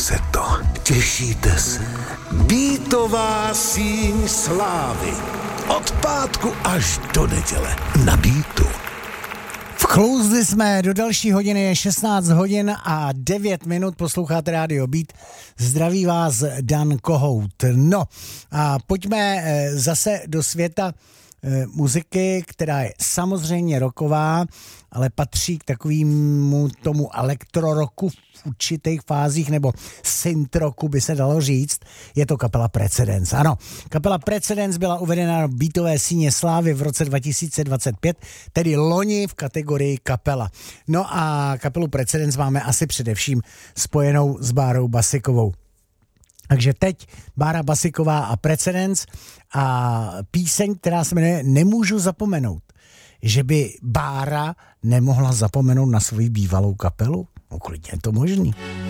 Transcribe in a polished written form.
se to? Těšíte se? Beatová síň slávy. Od pátku až do neděle na Beatu. Vklouzli jsme do další hodiny, je 16 hodin a 9 minut, posloucháte Radio Beat. Zdraví vás Dan Kohout. No a pojďme zase do světa muziky, která je samozřejmě rocková, ale patří k takovému tomu elektroroku v určitých fázích, nebo synth-roku by se dalo říct. Je to kapela Precedence. Ano, kapela Precedence byla uvedena na Beatové síně slávy v roce 2025, tedy loni v kategorii kapela. No a kapelu Precedence máme asi především spojenou s Bárou Basikovou. Takže teď Bára Basiková a Precedence a píseň, která se jmenuje Nemůžu zapomenout. Že by Bára nemohla zapomenout na svoji bývalou kapelu? No klidně je to možný.